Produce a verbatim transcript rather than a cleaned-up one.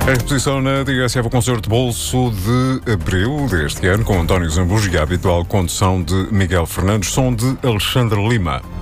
A exposição na D S F o Concerto de Bolso de Abril deste ano, com António Zambujo e a habitual condução de Miguel Fernandes, som de Alexandre Lima.